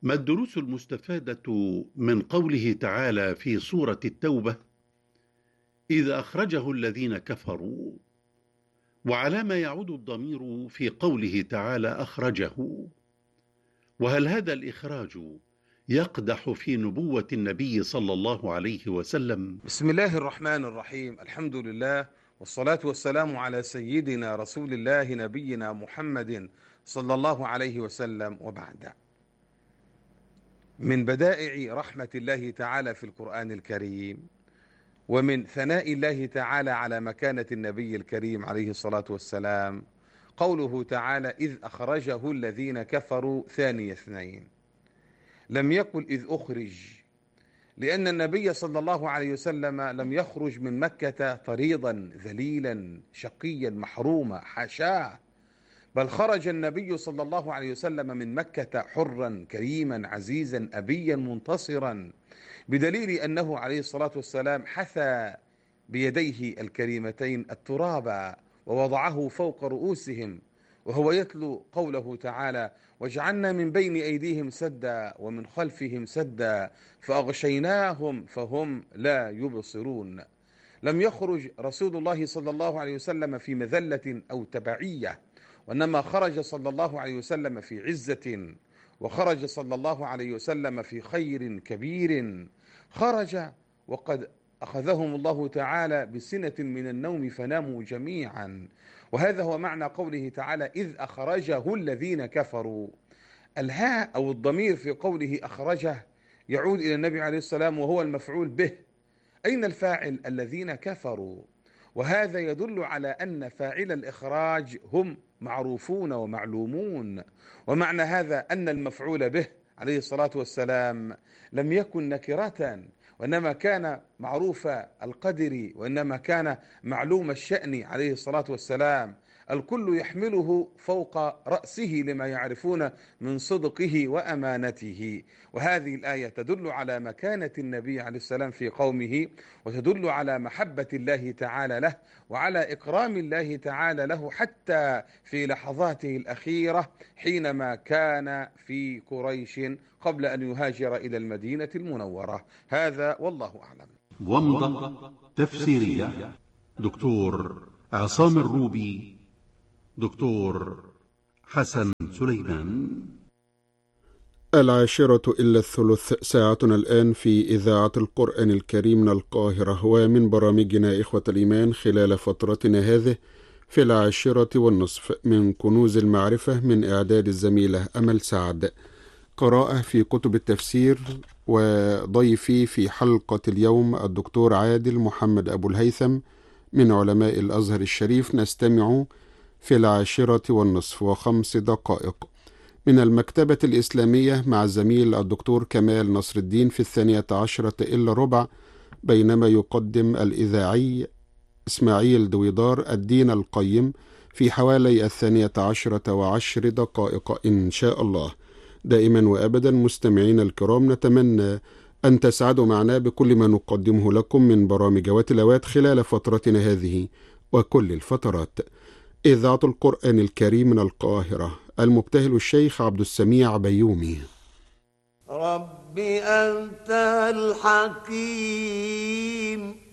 ما الدروس المستفادة من قوله تعالى في سورة التوبة: إذ أخرجه الذين كفروا؟ وعلى ما يعود الضمير في قوله تعالى أخرجه؟ وهل هذا الإخراج يقدح في نبوة النبي صلى الله عليه وسلم؟ بسم الله الرحمن الرحيم. الحمد لله والصلاة والسلام على سيدنا رسول الله نبينا محمد صلى الله عليه وسلم، وبعد. من بدائع رحمة الله تعالى في القرآن الكريم ومن ثناء الله تعالى على مكانة النبي الكريم عليه الصلاة والسلام قوله تعالى: إذ أخرجه الذين كفروا ثاني اثنين. لم يقل إذ أخرج، لأن النبي صلى الله عليه وسلم لم يخرج من مكة طريضا ذليلا شقيا محروما، حاشاه، بل خرج النبي صلى الله عليه وسلم من مكة حرا كريما عزيزا أبيا منتصرا، بدليل أنه عليه الصلاة والسلام حثى بيديه الكريمتين التراب ووضعه فوق رؤوسهم وهو يتلو قوله تعالى: وجعلنا من بين أيديهم سدا ومن خلفهم سدا فأغشيناهم فهم لا يبصرون. لم يخرج رسول الله صلى الله عليه وسلم في مذلة أو تبعية، وإنما خرج صلى الله عليه وسلم في عزة، وخرج صلى الله عليه وسلم في خير كبير. خرج وقد أخذهم الله تعالى بسنة من النوم فناموا جميعا، وهذا هو معنى قوله تعالى: إذ أخرجه الذين كفروا. الهاء أو الضمير في قوله أخرجه يعود إلى النبي عليه السلام وهو المفعول به. أين الفاعل؟ الذين كفروا. وهذا يدل على أن فاعل الإخراج هم معروفون ومعلومون، ومعنى هذا أن المفعول به عليه الصلاة والسلام لم يكن نكرة، وإنما كان معروف القدر، وإنما كان معلوم الشأن عليه الصلاة والسلام. الكل يحمله فوق رأسه لما يعرفون من صدقه وأمانته. وهذه الآية تدل على مكانة النبي عليه السلام في قومه، وتدل على محبة الله تعالى له، وعلى إكرام الله تعالى له حتى في لحظاته الأخيرة حينما كان في قريش قبل أن يهاجر إلى المدينة المنورة. هذا والله أعلم. ومضة تفسيرية: دكتور عصام الروبي، دكتور حسن سليمان. 10:50 ساعتنا الآن في إذاعة القرآن الكريم من القاهرة، ومن برامجنا إخوة الإيمان خلال فترتنا هذه في 10:30 من كنوز المعرفة، من إعداد الزميلة أمل سعد. قراءة في كتب التفسير، وضيفي في حلقة اليوم الدكتور عادل محمد أبو الهيثم من علماء الأزهر الشريف. نستمع في 10:05 من المكتبة الإسلامية مع الزميل الدكتور كمال نصر الدين في 12:10 بينما يقدم الإذاعي إسماعيل دويدار الدين القيم في حوالي 12:10 إن شاء الله. دائما وأبدا مستمعين الكرام، نتمنى أن تسعدوا معنا بكل ما نقدمه لكم من برامج وتلاوات خلال فترتنا هذه وكل الفترات. إذاعة القرآن الكريم من القاهرة، المبتهل الشيخ عبد السميع بيومي. رب أنت الحكيم